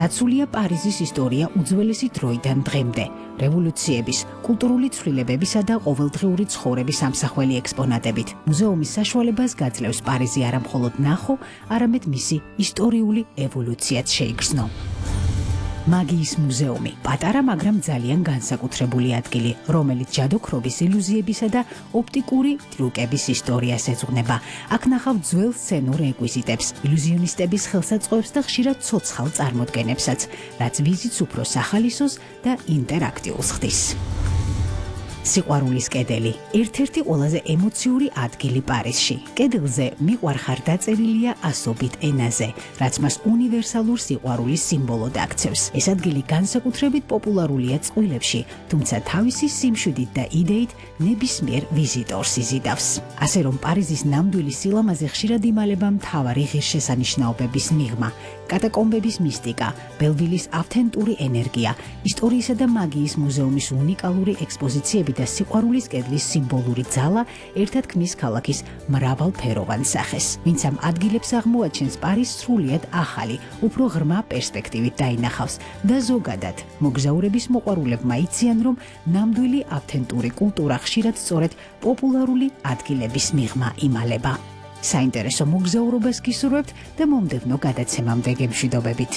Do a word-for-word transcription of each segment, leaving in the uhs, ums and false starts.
დაცულია პარიზის ისტორია უძველესი დროიდან დღემდე. რევოლუციების, კულტურული ცვლილებებისა და ყოველდღიური ცხოვრების ამსახველი ექსპონატებით. მუზეუმის საშუალებას გაძლევს პარიზი არა მხოლოდ ნახო, არამედ მისი ისტორიული ევოლუციაც შეიგრძნო. მაგიის მუზეუმი, პატარა, მაგრამ ძალიან განსაკუთრებული ადგილი, რომელიც ჯადოქრობის, ილუზიებისა და ოპტიკური ტრიუკების ისტორიას ეძღვნება. აქ ნახავთ ძველ სცენურ რეკვიზიტებს, ილუზიონისტების ხელსაწყოებს და ხშირად ცოცხალ წარმოდგენებსაც, რაც ვიზიტს უფრო სახალისოს და ინტერაქტიულს ხდის. სიყვარულის კედელი, ერთ-ერთი ყველაზე ემოციური ადგილი პარიზში. კედელზე მიყვარხარ დაწერილია ასობით ენაზე, რაც მას უნივერსალურ სიყვარულის სიმბოლოდ აქცევს. ეს ადგილი განსაკუთრებით პოპულარულია წყვილებში, თუმცა თავისი სიმშვიდით და იდეით ნებისმიერ ვიზიტორს იზიდავს. ასე რომ პარიზის ნამდვილი სილამაზე ხშირად იმალება მთავარი ღირსშესანიშნაობების მიღმა, კატაკომბების მისტიკა, ბელვილის ავთენტური ენერგია, ისტორიისა და მაგიის მუზეუმის უნიკალური ექსპოზიციები და სიყვარულის კედლის სიმბოლური ძალა ერთად ქმნის ქალაქის მრავალფეროვან სახეს. ვინც ამ ადგილებს აღმოაჩენს, პარიზს სრულიად ახალი, უფრო ღრმა პერსპექტივით დაინახავს და ზოგადად მოგზაურების მოყვარულებმა იციან, რომ ნამდვილი ავთენტური კულტურა ხშირად სწორედ პოპულარული ადგილების მიღმა იმალება. საინტერესო მოგზაურობას გისურვებთ და მომდევნო გადაცემამდე გემშვიდობებით.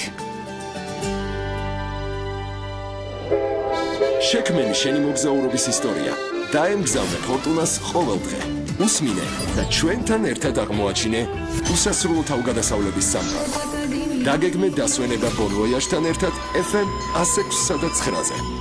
შექმენი შენი მოგზაურობის ისტორია. დაემგზავრე ფორტუნას ყოველდღე. უსმინე და ჩვენთან ერთად აღმოაჩინე უსასრულო თავგადასავლების სამყარო. დაგეგმე დასვენება ბონ ვოიაჟთან ერთად ეფ ემ one oh six და nine-ზე.